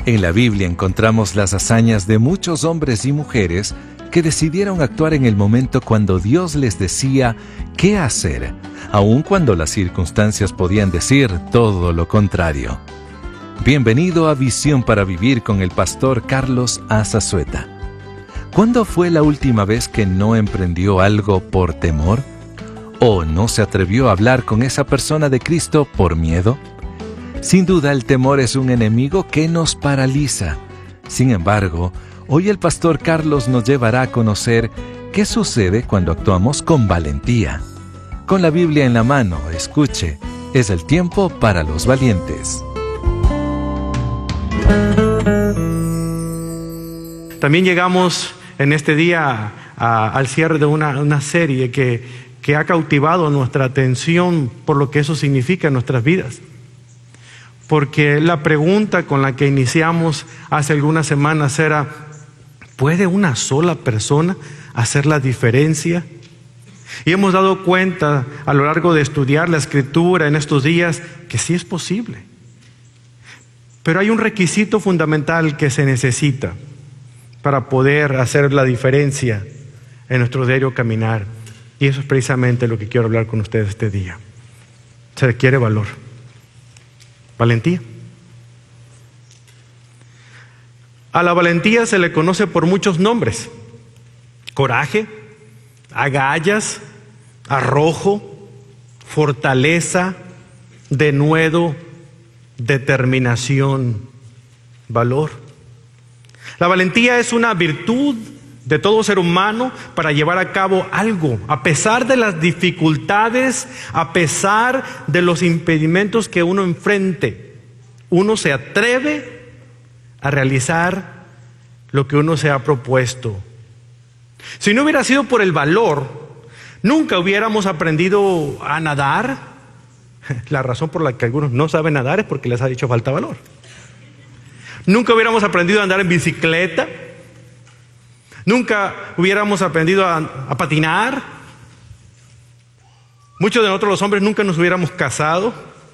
En la Biblia encontramos las hazañas de muchos hombres y mujeres que decidieron actuar en el momento cuando Dios les decía qué hacer, aun cuando las circunstancias podían decir todo lo contrario. Bienvenido a Visión para Vivir con el pastor Carlos Azazueta. ¿Cuándo fue la última vez que no emprendió algo por temor? ¿O no se atrevió a hablar con esa persona de Cristo por miedo? Sin duda, el temor es un enemigo que nos paraliza. Sin embargo, hoy el pastor Carlos nos llevará a conocer qué sucede cuando actuamos con valentía. Con la Biblia en la mano, escuche, es el tiempo para los valientes. También llegamos en este día al cierre de una serie que ha cautivado nuestra atención por lo que eso significa en nuestras vidas. Porque la pregunta con la que iniciamos hace algunas semanas era: ¿puede una sola persona hacer la diferencia? Y hemos dado cuenta a lo largo de estudiar la Escritura en estos días que sí es posible. Pero hay un requisito fundamental que se necesita para poder hacer la diferencia en nuestro diario caminar. Y eso es precisamente lo que quiero hablar con ustedes este día. Se requiere valor. Valentía. A la valentía se le conoce por muchos nombres: coraje, agallas, arrojo, fortaleza, denuedo, determinación, valor. La valentía es una virtud de todo ser humano para llevar a cabo algo, a pesar de las dificultades, a pesar de los impedimentos que uno enfrente. Uno se atreve a realizar lo que uno se ha propuesto. Si no hubiera sido por el valor, nunca hubiéramos aprendido a nadar. La razón por la que algunos no saben nadar es porque les ha dicho falta valor. Nunca hubiéramos aprendido a andar en bicicleta. Nunca hubiéramos aprendido a patinar. Muchos de nosotros los hombres nunca nos hubiéramos casado.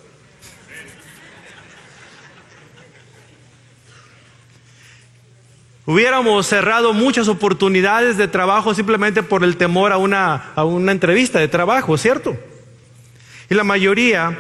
Hubiéramos cerrado muchas oportunidades de trabajo simplemente por el temor a una entrevista de trabajo, ¿cierto? Y la mayoría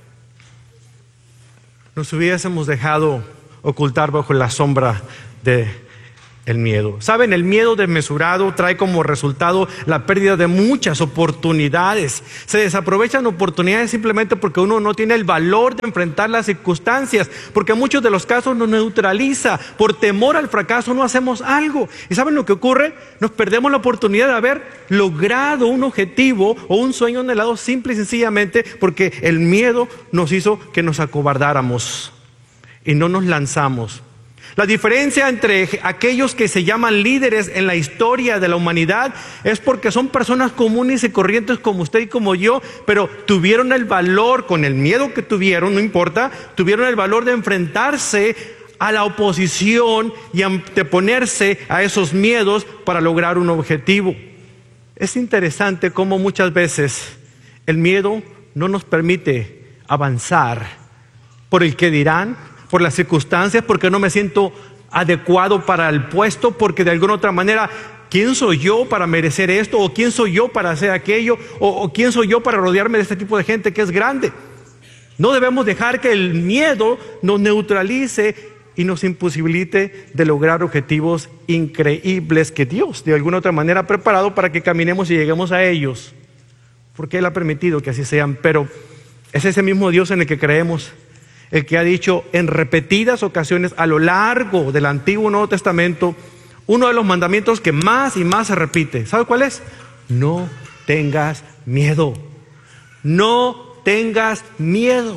nos hubiésemos dejado ocultar bajo la sombra del miedo. ¿Saben? El miedo desmesurado trae como resultado la pérdida de muchas oportunidades. Se desaprovechan oportunidades simplemente porque uno no tiene el valor de enfrentar las circunstancias, porque en muchos de los casos nos neutraliza. Por temor al fracaso no hacemos algo. ¿Y saben lo que ocurre? Nos perdemos la oportunidad de haber logrado un objetivo o un sueño anhelado simple y sencillamente porque el miedo nos hizo que nos acobardáramos y no nos lanzamos. La diferencia entre aquellos que se llaman líderes en la historia de la humanidad es porque son personas comunes y corrientes como usted y como yo, pero tuvieron el valor, con el miedo que tuvieron, no importa, tuvieron el valor de enfrentarse a la oposición y anteponerse a esos miedos para lograr un objetivo. Es interesante cómo muchas veces el miedo no nos permite avanzar por el que dirán, por las circunstancias, porque no me siento adecuado para el puesto, porque de alguna otra manera, ¿quién soy yo para merecer esto? ¿O quién soy yo para hacer aquello? ¿O quién soy yo para rodearme de este tipo de gente que es grande? No debemos dejar que el miedo nos neutralice y nos imposibilite de lograr objetivos increíbles que Dios de alguna otra manera ha preparado para que caminemos y lleguemos a ellos, porque Él ha permitido que así sean. Pero es ese mismo Dios en el que creemos, el que ha dicho en repetidas ocasiones a lo largo del Antiguo y Nuevo Testamento uno de los mandamientos que más y más se repite. ¿Sabe cuál es? No tengas miedo. No tengas miedo.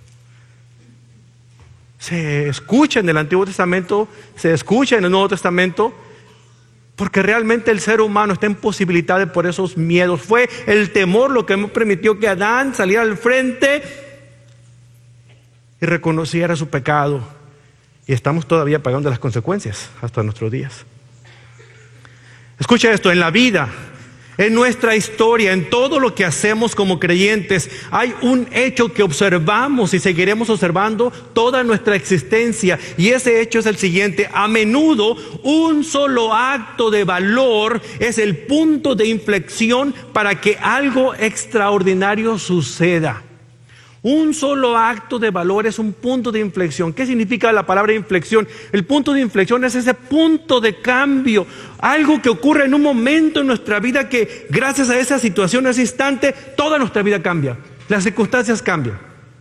Se escucha en el Antiguo Testamento, se escucha en el Nuevo Testamento, porque realmente el ser humano está imposibilitado por esos miedos. Fue el temor lo que me permitió que Adán saliera al frente y reconociera su pecado, y estamos todavía pagando las consecuencias hasta nuestros días. Escucha esto: en la vida En nuestra historia, en todo lo que hacemos como creyentes, hay un hecho que observamos y seguiremos observando toda nuestra existencia. Y ese hecho es el siguiente: a menudo un solo acto de valor es el punto de inflexión para que algo extraordinario suceda. Un solo acto de valor es un punto de inflexión. ¿Qué significa la palabra inflexión? El punto de inflexión es ese punto de cambio. Algo que ocurre en un momento en nuestra vida que gracias a esa situación, a ese instante, toda nuestra vida cambia. Las circunstancias cambian.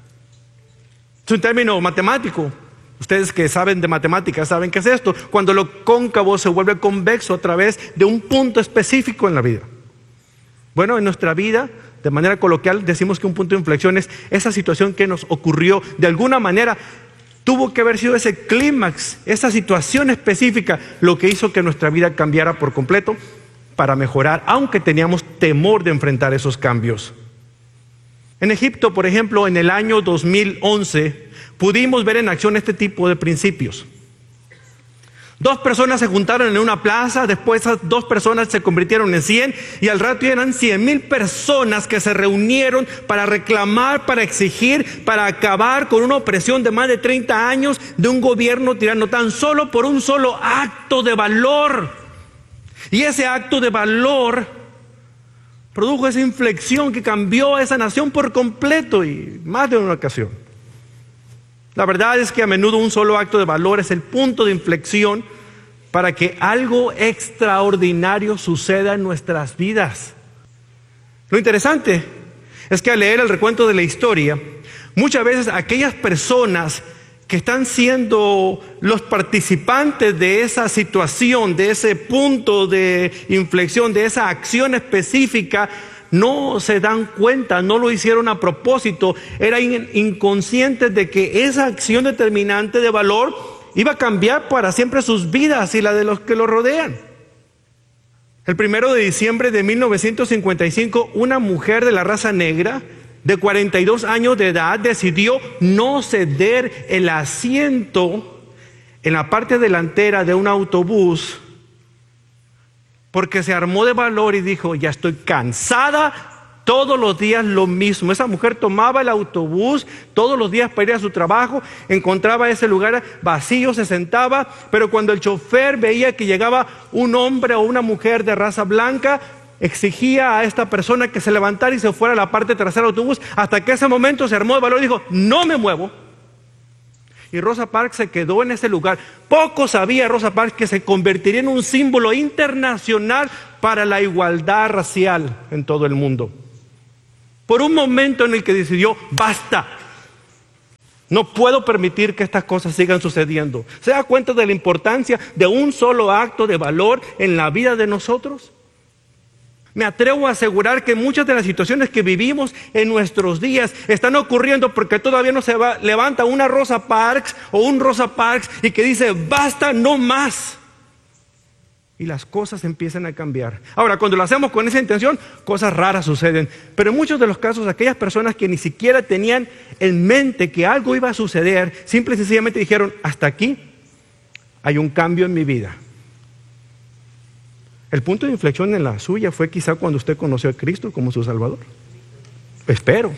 Es un término matemático. Ustedes que saben de matemáticas saben qué es esto. Cuando lo cóncavo se vuelve convexo a través de un punto específico en la vida. Bueno, en nuestra vida, de manera coloquial, decimos que un punto de inflexión es esa situación que nos ocurrió. De alguna manera, tuvo que haber sido ese clímax, esa situación específica, lo que hizo que nuestra vida cambiara por completo para mejorar, aunque teníamos temor de enfrentar esos cambios. En Egipto, por ejemplo, en el año 2011, pudimos ver en acción este tipo de principios. 2 personas se juntaron en una plaza, después esas 2 personas se convirtieron en 100 y al rato eran 100,000 personas que se reunieron para reclamar, para exigir, para acabar con una opresión de más de 30 años de un gobierno tirano, tan solo por un solo acto de valor. Y ese acto de valor produjo esa inflexión que cambió a esa nación por completo y más de una ocasión. La verdad es que a menudo un solo acto de valor es el punto de inflexión para que algo extraordinario suceda en nuestras vidas. Lo interesante es que al leer el recuento de la historia, muchas veces aquellas personas que están siendo los participantes de esa situación, de ese punto de inflexión, de esa acción específica, no se dan cuenta, no lo hicieron a propósito, eran inconscientes de que esa acción determinante de valor iba a cambiar para siempre sus vidas y la de los que los rodean. El 1 de diciembre de 1955, una mujer de la raza negra de 42 años de edad decidió no ceder el asiento en la parte delantera de un autobús porque se armó de valor y dijo: ya estoy cansada, todos los días lo mismo. Esa mujer tomaba el autobús todos los días para ir a su trabajo, encontraba ese lugar vacío, se sentaba, pero cuando el chofer veía que llegaba un hombre o una mujer de raza blanca, exigía a esta persona que se levantara y se fuera a la parte trasera del autobús, hasta que ese momento se armó de valor y dijo: no me muevo. Y Rosa Parks se quedó en ese lugar. Poco sabía Rosa Parks que se convertiría en un símbolo internacional para la igualdad racial en todo el mundo. Por un momento en el que decidió: basta, no puedo permitir que estas cosas sigan sucediendo. ¿Se da cuenta de la importancia de un solo acto de valor en la vida de nosotros? Me atrevo a asegurar que muchas de las situaciones que vivimos en nuestros días están ocurriendo porque todavía no se levanta una Rosa Parks o un Rosa Parks y que dice: basta, no más. Y las cosas empiezan a cambiar. Ahora, cuando lo hacemos con esa intención, cosas raras suceden. Pero en muchos de los casos, aquellas personas que ni siquiera tenían en mente que algo iba a suceder, simple y sencillamente dijeron: hasta aquí hay un cambio en mi vida. El punto de inflexión en la suya fue quizá cuando usted conoció a Cristo como su Salvador. Espero.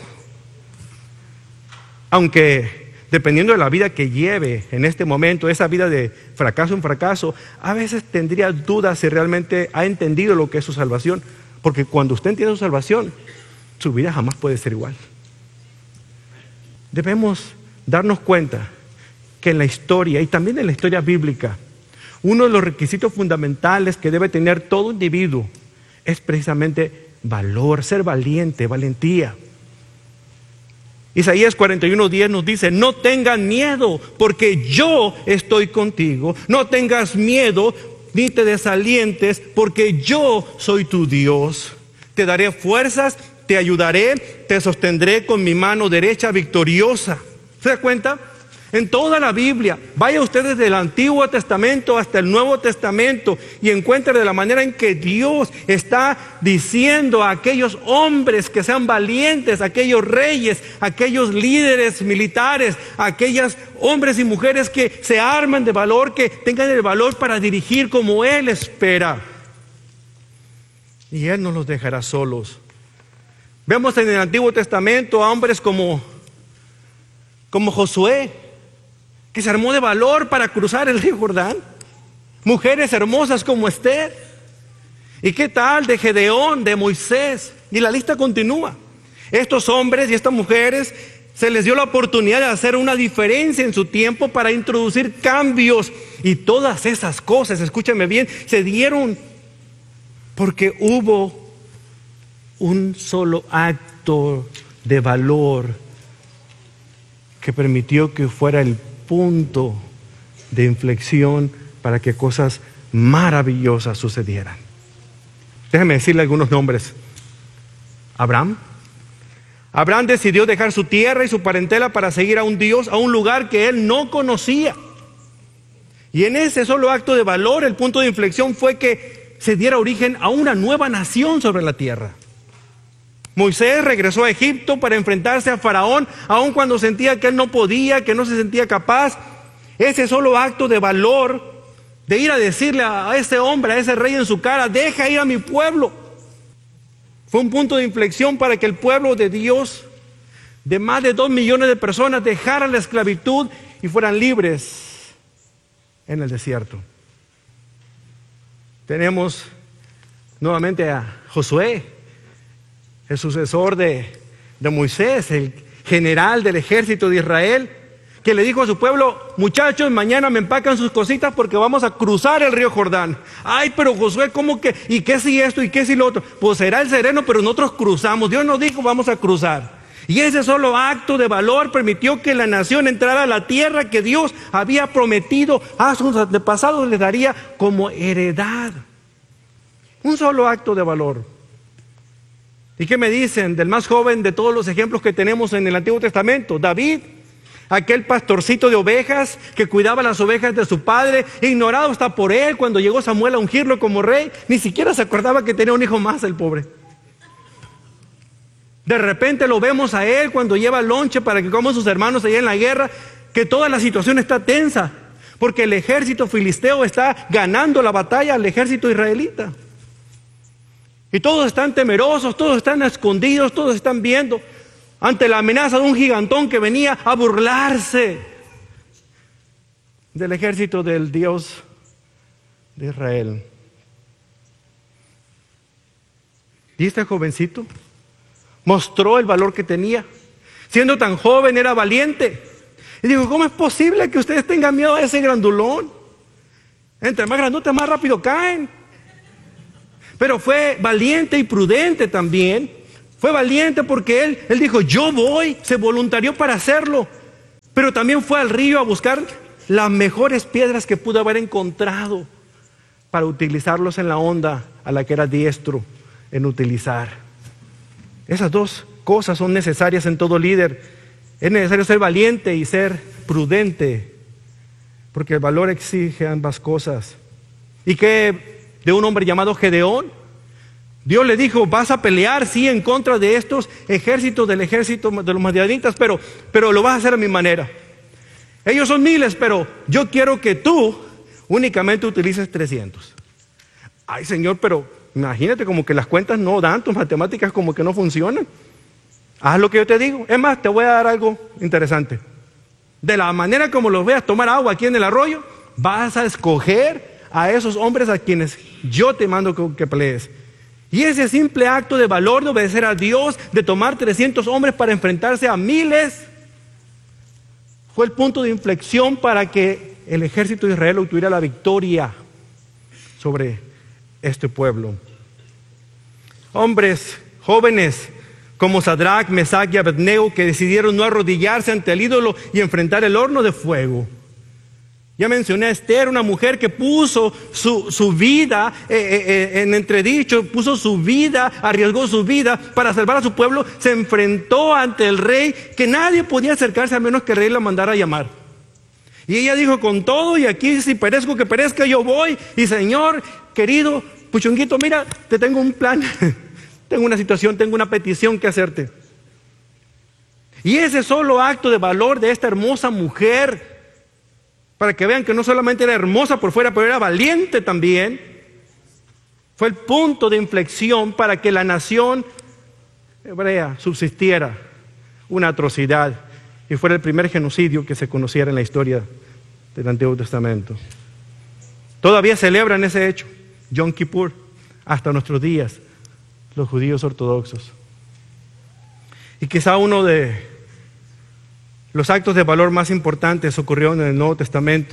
Aunque dependiendo de la vida que lleve en este momento, esa vida de fracaso en fracaso, a veces tendría dudas si realmente ha entendido lo que es su salvación. Porque cuando usted entiende su salvación, su vida jamás puede ser igual. Debemos darnos cuenta que en la historia y también en la historia bíblica, uno de los requisitos fundamentales que debe tener todo individuo es precisamente valor, ser valiente, valentía. Isaías 41:10 nos dice: no tengan miedo, porque yo estoy contigo. No tengas miedo, ni te desalientes, porque yo soy tu Dios. Te daré fuerzas, te ayudaré, te sostendré con mi mano derecha victoriosa. ¿Se da cuenta? En toda la Biblia, vaya usted desde el Antiguo Testamento hasta el Nuevo Testamento y encuentre de la manera en que Dios está diciendo a aquellos hombres que sean valientes, a aquellos reyes, a aquellos líderes militares, a aquellos hombres y mujeres que se arman de valor, que tengan el valor para dirigir como Él espera. y Él no los dejará solos. Vemos en el Antiguo Testamento a hombres como Josué, que se armó de valor para cruzar el río Jordán. Mujeres hermosas como Esther. ¿Y qué tal de Gedeón, de Moisés? Y la lista continúa. Estos hombres y estas mujeres se les dio la oportunidad de hacer una diferencia en su tiempo para introducir cambios. Y todas esas cosas, escúchame bien, se dieron porque hubo un solo acto de valor que permitió que fuera el punto de inflexión para que cosas maravillosas sucedieran. Déjeme decirle algunos nombres. Abraham decidió dejar su tierra y su parentela para seguir a un Dios, a un lugar que él no conocía. Y en ese solo acto de valor, el punto de inflexión fue que se diera origen a una nueva nación sobre la tierra. Moisés regresó a Egipto para enfrentarse a Faraón, aun cuando sentía que él no podía, que no se sentía capaz. Ese solo acto de valor, de ir a decirle a ese hombre, a ese rey en su cara, deja ir a mi pueblo, fue un punto de inflexión para que el pueblo de Dios, de más de 2 millones de personas, dejaran la esclavitud y fueran libres en el desierto. Tenemos nuevamente a Josué, el sucesor de Moisés, el general del ejército de Israel, que le dijo a su pueblo: muchachos, mañana me empacan sus cositas porque vamos a cruzar el río Jordán. Ay, pero Josué, ¿cómo que? ¿Y qué si esto? ¿Y qué si lo otro? Pues será el sereno, pero nosotros cruzamos. Dios nos dijo, vamos a cruzar. Y ese solo acto de valor permitió que la nación entrara a la tierra que Dios había prometido a sus antepasados les daría como heredad. Un solo acto de valor. ¿Y qué me dicen del más joven de todos los ejemplos que tenemos en el Antiguo Testamento? David. Aquel pastorcito de ovejas que cuidaba las ovejas de su padre, ignorado hasta por él cuando llegó Samuel a ungirlo como rey, ni siquiera se acordaba que tenía un hijo más el pobre. De repente lo vemos a él cuando lleva lonche para que coman sus hermanos allá en la guerra, que toda la situación está tensa, porque el ejército filisteo está ganando la batalla al ejército israelita. Y todos están temerosos, todos están escondidos, todos están viendo ante la amenaza de un gigantón que venía a burlarse del ejército del Dios de Israel. Y este jovencito mostró el valor que tenía. Siendo tan joven era valiente. Y digo, ¿cómo es posible que ustedes tengan miedo a ese grandulón? Entre más grandote, más rápido caen. Pero fue valiente y prudente también. Fue valiente porque él dijo, yo voy, se voluntarió para hacerlo. Pero también fue al río a buscar las mejores piedras que pudo haber encontrado para utilizarlos en la onda a la que era diestro en utilizar. Esas dos cosas son necesarias en todo líder. Es necesario ser valiente y ser prudente, porque el valor exige ambas cosas. ¿Y qué de un hombre llamado Gedeón? Dios le dijo, vas a pelear, sí, en contra de estos ejércitos del ejército de los madianitas, pero lo vas a hacer a mi manera. Ellos son miles, pero yo quiero que tú únicamente utilices 300. Ay, Señor, pero imagínate como que las cuentas no dan, tus matemáticas como que no funcionan. Haz lo que yo te digo. Es más, te voy a dar algo interesante. De la manera como los veas tomar agua aquí en el arroyo, vas a escoger a esos hombres a quienes yo te mando que pelees. Y ese simple acto de valor de obedecer a Dios, de tomar 300 hombres para enfrentarse a miles, fue el punto de inflexión para que el ejército de Israel obtuviera la victoria sobre este pueblo. Hombres jóvenes como Sadrach, Mesach y Abednego, que decidieron no arrodillarse ante el ídolo y enfrentar el horno de fuego. Ya mencioné a Esther, una mujer que puso su vida en entredicho, puso su vida, arriesgó su vida para salvar a su pueblo, se enfrentó ante el rey, que nadie podía acercarse a menos que el rey la mandara a llamar. Y ella dijo, con todo, y aquí si perezco que perezca, yo voy. Y Señor, querido Puchunguito, mira, te tengo un plan, tengo una situación, tengo una petición que hacerte. Y ese solo acto de valor de esta hermosa mujer, para que vean que no solamente era hermosa por fuera, pero era valiente también, Fue el punto de inflexión para que la nación hebrea subsistiera una atrocidad y fuera el primer genocidio que se conociera en la historia del Antiguo Testamento. Todavía celebran ese hecho, Yom Kippur, hasta nuestros días, los judíos ortodoxos. Y quizá uno de los actos de valor más importantes ocurrió en el Nuevo Testamento.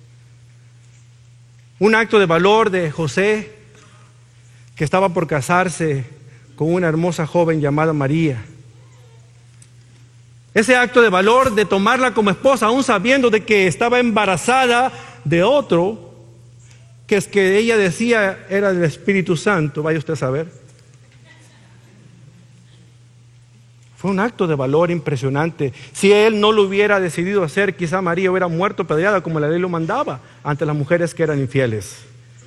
Un acto de valor de José, que estaba por casarse con una hermosa joven llamada María. Ese acto de valor de tomarla como esposa, aún sabiendo de que estaba embarazada de otro, que es que ella decía era del Espíritu Santo, vaya usted a saber. Fue un acto de valor impresionante. Si él no lo hubiera decidido hacer, quizá María hubiera muerto apedreada como la ley lo mandaba ante las mujeres que eran infieles.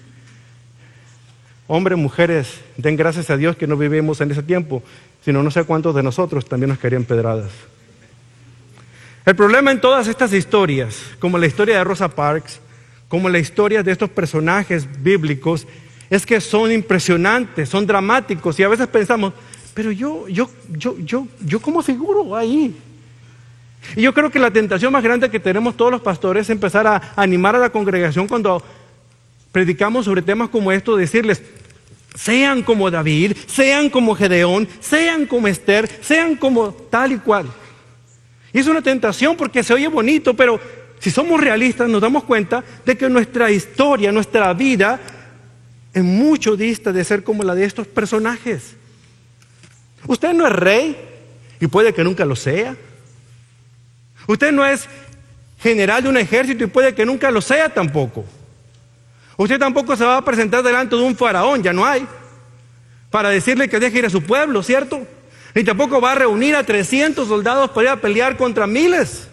Hombres, mujeres, den gracias a Dios que no vivimos en ese tiempo, sino no sé cuántos de nosotros también nos querían pedradas. El problema en todas estas historias, como la historia de Rosa Parks, como la historia de estos personajes bíblicos, es que son impresionantes, son dramáticos, y a veces pensamos, pero yo ¿cómo figuro ahí? Y yo creo que la tentación más grande que tenemos todos los pastores es empezar a animar a la congregación cuando predicamos sobre temas como estos, decirles, sean como David, sean como Gedeón, sean como Esther, sean como tal y cual. Y es una tentación porque se oye bonito, pero si somos realistas nos damos cuenta de que nuestra historia, nuestra vida, en mucho dista de ser como la de estos personajes. Usted no es rey y puede que nunca lo sea. Usted no es general de un ejército y puede que nunca lo sea tampoco. Usted tampoco se va a presentar delante de un faraón, ya no hay, para decirle que deje ir a su pueblo, ¿cierto? Ni tampoco va a reunir a 300 soldados para ir a pelear contra miles.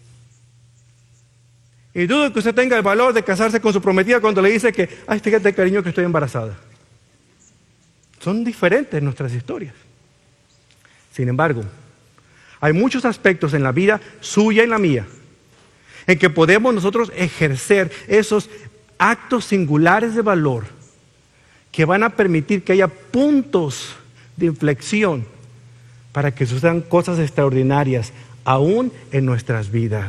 Y dudo que usted tenga el valor de casarse con su prometida cuando le dice que, ay, fíjate cariño que estoy embarazada. Son diferentes nuestras historias. Sin embargo, hay muchos aspectos en la vida suya y la mía en que podemos nosotros ejercer esos actos singulares de valor que van a permitir que haya puntos de inflexión para que sucedan cosas extraordinarias aún en nuestras vidas.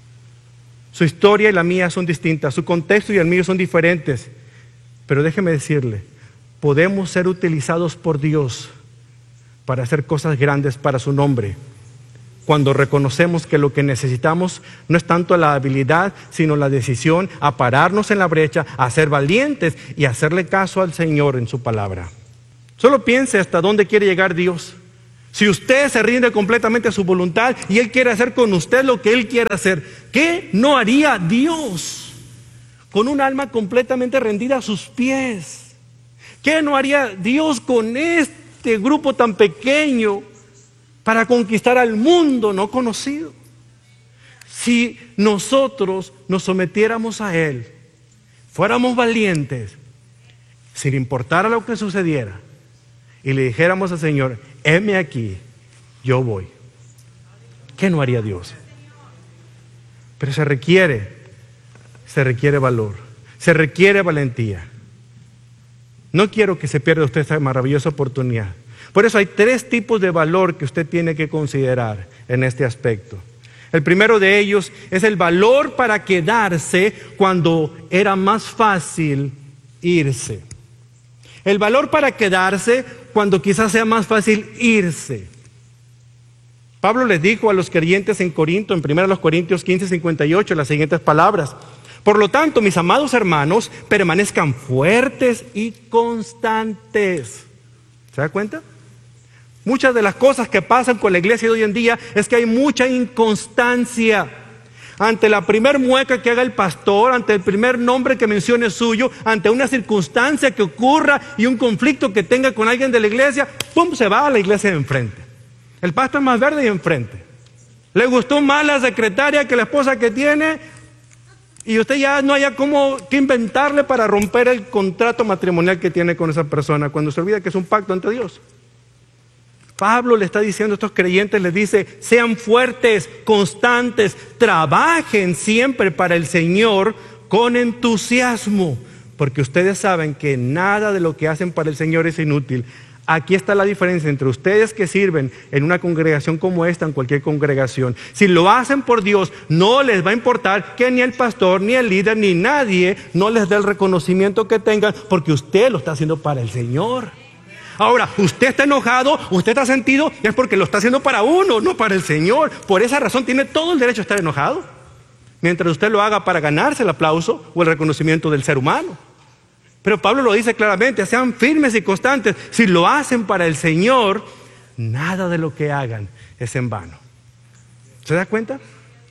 Su historia y la mía son distintas, su contexto y el mío son diferentes, pero déjeme decirle, podemos ser utilizados por Dios para hacer cosas grandes para su nombre, cuando reconocemos que lo que necesitamos no es tanto la habilidad, sino la decisión a pararnos en la brecha, a ser valientes y a hacerle caso al Señor en su palabra. Solo piense hasta dónde quiere llegar Dios. Si usted se rinde completamente a su voluntad y Él quiere hacer con usted lo que Él quiere hacer, ¿qué no haría Dios con un alma completamente rendida a sus pies? ¿Qué no haría Dios con este grupo tan pequeño para conquistar al mundo no conocido? Si nosotros nos sometiéramos a Él, fuéramos valientes, sin importar lo que sucediera, y le dijéramos al Señor, heme aquí, yo voy. ¿Qué no haría Dios? Pero se requiere valor, se requiere valentía. No quiero que se pierda usted esta maravillosa oportunidad. Por eso hay 3 tipos de valor que usted tiene que considerar en este aspecto. El primero de ellos es el valor para quedarse cuando era más fácil irse. El valor para quedarse cuando quizás sea más fácil irse. Pablo les dijo a los creyentes en Corinto, en 1 Corintios 15:58, las siguientes palabras: por lo tanto, mis amados hermanos, permanezcan fuertes y constantes. ¿Se da cuenta? Muchas de las cosas que pasan con la iglesia de hoy en día es que hay mucha inconstancia. Ante la primer mueca que haga el pastor, ante el primer nombre que mencione suyo, ante una circunstancia que ocurra y un conflicto que tenga con alguien de la iglesia, ¡pum!, se va a la iglesia de enfrente. El pasto es más verde y enfrente. Le gustó más la secretaria que la esposa que tiene y usted ya no haya qué inventarle para romper el contrato matrimonial que tiene con esa persona cuando se olvida que es un pacto ante Dios. Pablo le está diciendo a estos creyentes, les dice, sean fuertes, constantes, trabajen siempre para el Señor con entusiasmo, porque ustedes saben que nada de lo que hacen para el Señor es inútil. Aquí está la diferencia entre ustedes que sirven en una congregación como esta, en cualquier congregación. Si lo hacen por Dios, no les va a importar que ni el pastor, ni el líder, ni nadie no les dé el reconocimiento que tengan, porque usted lo está haciendo para el Señor. Ahora, usted está enojado, usted está sentido, y es porque lo está haciendo para uno, no para el Señor. Por esa razón tiene todo el derecho a estar enojado, mientras usted lo haga para ganarse el aplauso o el reconocimiento del ser humano. Pero Pablo lo dice claramente: sean firmes y constantes. Si lo hacen para el Señor, nada de lo que hagan es en vano. ¿Se da cuenta?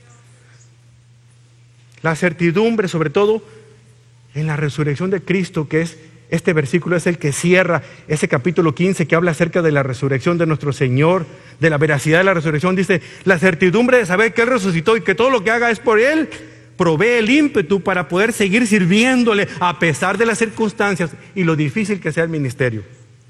La certidumbre, sobre todo en la resurrección de Cristo, que es este versículo, es el que cierra ese capítulo 15 que habla acerca de la resurrección de nuestro Señor, de la veracidad de la resurrección. Dice: la certidumbre de saber que Él resucitó y que todo lo que haga es por Él, provee el ímpetu para poder seguir sirviéndole a pesar de las circunstancias y lo difícil que sea el ministerio.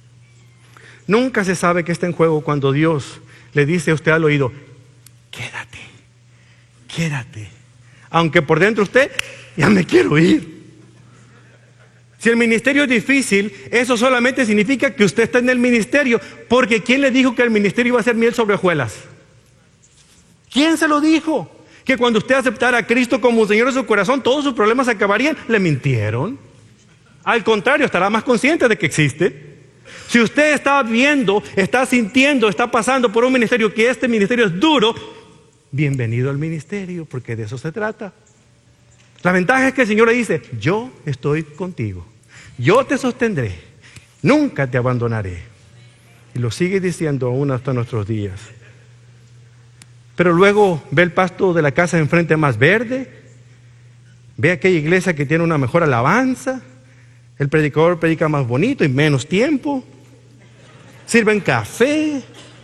Nunca se sabe qué está en juego cuando Dios le dice a usted al oído: quédate, quédate, aunque por dentro usted: ya me quiero ir. Si el ministerio es difícil, eso solamente significa que usted está en el ministerio, porque ¿quién le dijo que el ministerio iba a ser miel sobre hojuelas? ¿Quién se lo dijo? Que cuando usted aceptara a Cristo como Señor de su corazón, todos sus problemas acabarían. Le mintieron. Al contrario, estará más consciente de que existe. Si usted está viendo, está sintiendo, está pasando por un ministerio, que este ministerio es duro, bienvenido al ministerio, porque de eso se trata. La ventaja es que el Señor le dice: yo estoy contigo, yo te sostendré, nunca te abandonaré. Y lo sigue diciendo aún hasta nuestros días. Pero luego ve el pasto de la casa de enfrente más verde, ve aquella iglesia que tiene una mejor alabanza, el predicador predica más bonito y menos tiempo, sirven café,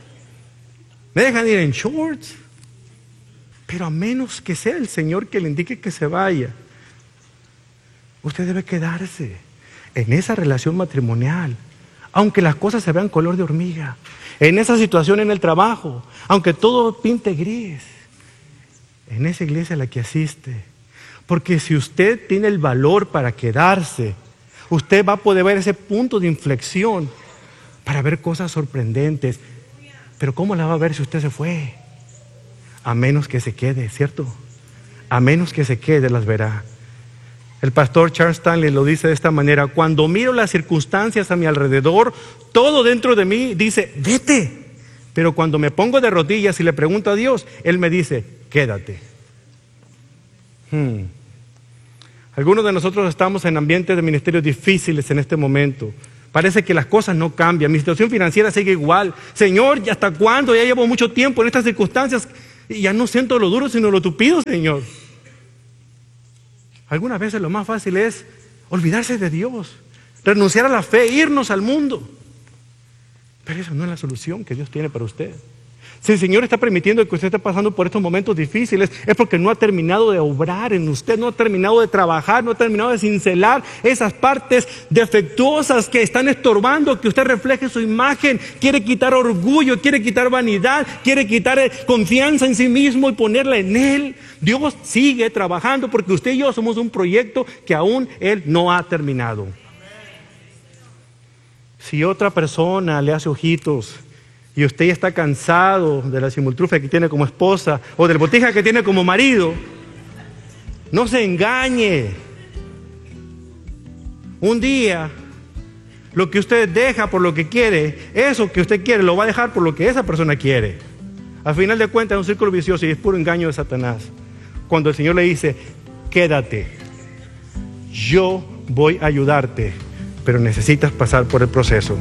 me dejan ir en shorts. Pero a menos que sea el Señor que le indique que se vaya, usted debe quedarse en esa relación matrimonial, aunque las cosas se vean color de hormiga, en esa situación en el trabajo, aunque todo pinte gris, en esa iglesia a la que asiste. Porque si usted tiene el valor para quedarse, usted va a poder ver ese punto de inflexión para ver cosas sorprendentes. Pero ¿cómo la va a ver si usted se fue? A menos que se quede, ¿cierto? A menos que se quede, las verá. El pastor Charles Stanley lo dice de esta manera: cuando miro las circunstancias a mi alrededor, todo dentro de mí dice: vete. Pero cuando me pongo de rodillas y le pregunto a Dios, Él me dice: quédate. Algunos de nosotros estamos en ambientes de ministerios difíciles en este momento. Parece que las cosas no cambian. Mi situación financiera sigue igual. Señor, ¿y hasta cuándo? Ya llevo mucho tiempo en estas circunstancias y ya no siento lo duro sino lo tupido, Señor. Algunas veces lo más fácil es olvidarse de Dios, renunciar a la fe, irnos al mundo. Pero eso no es la solución que Dios tiene para usted. Si el Señor está permitiendo que usted esté pasando por estos momentos difíciles, es porque no ha terminado de obrar en usted, no ha terminado de trabajar, no ha terminado de cincelar esas partes defectuosas que están estorbando que usted refleje su imagen. Quiere quitar orgullo, quiere quitar vanidad, quiere quitar confianza en sí mismo y ponerla en Él. Dios sigue trabajando porque usted y yo somos un proyecto que aún Él no ha terminado. Si otra persona le hace ojitos y usted ya está cansado de la simultrufia que tiene como esposa o del botija que tiene como marido, no se engañe. Un día, lo que usted deja por lo que quiere, eso que usted quiere lo va a dejar por lo que esa persona quiere. Al final de cuentas es un círculo vicioso y es puro engaño de Satanás. Cuando el Señor le dice: quédate, yo voy a ayudarte, pero necesitas pasar por el proceso.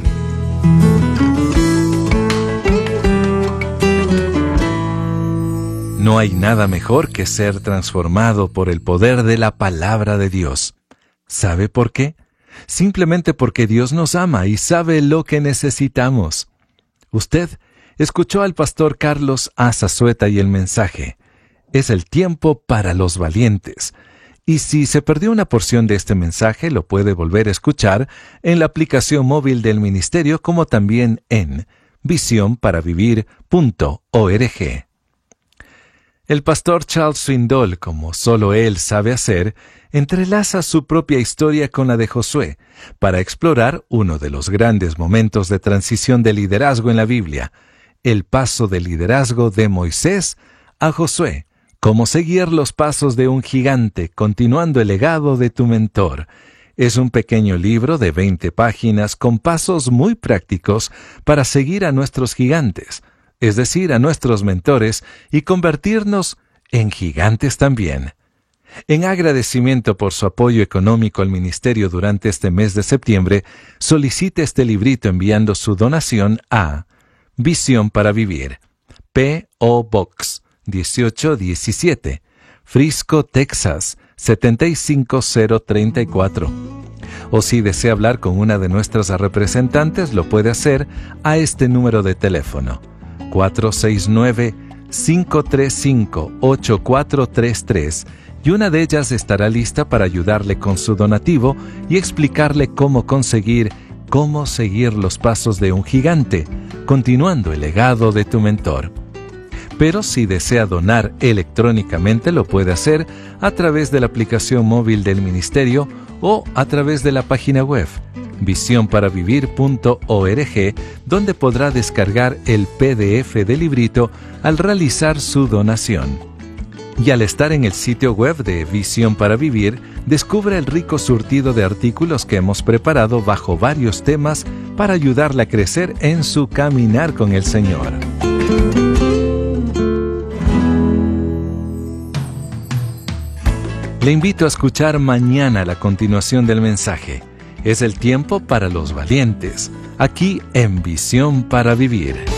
No hay nada mejor que ser transformado por el poder de la palabra de Dios. ¿Sabe por qué? Simplemente porque Dios nos ama y sabe lo que necesitamos. Usted escuchó al pastor Carlos A. Zazueta y el mensaje: es el tiempo para los valientes. Y si se perdió una porción de este mensaje, lo puede volver a escuchar en la aplicación móvil del ministerio, como también en visionparavivir.org. El pastor Charles Swindoll, como solo él sabe hacer, entrelaza su propia historia con la de Josué para explorar uno de los grandes momentos de transición de liderazgo en la Biblia, el paso de liderazgo de Moisés a Josué. Cómo seguir los pasos de un gigante, continuando el legado de tu mentor. Es un pequeño libro de 20 páginas con pasos muy prácticos para seguir a nuestros gigantes, es decir, a nuestros mentores, y convertirnos en gigantes también. En agradecimiento por su apoyo económico al ministerio durante este mes de septiembre, solicite este librito enviando su donación a Visión para Vivir, P.O. Box 1817, Frisco, Texas 75034. O si desea hablar con una de nuestras representantes, lo puede hacer a este número de teléfono, 469-535-8433, y una de ellas estará lista para ayudarle con su donativo y explicarle cómo seguir los pasos de un gigante, continuando el legado de tu mentor. Pero si desea donar electrónicamente, lo puede hacer a través de la aplicación móvil del ministerio o a través de la página web visionparavivir.org, donde podrá descargar el PDF del librito al realizar su donación. Y al estar en el sitio web de Visión para Vivir, descubre el rico surtido de artículos que hemos preparado bajo varios temas para ayudarle a crecer en su caminar con el Señor. Le invito a escuchar mañana la continuación del mensaje. Es el tiempo para los valientes, aquí en Visión para Vivir.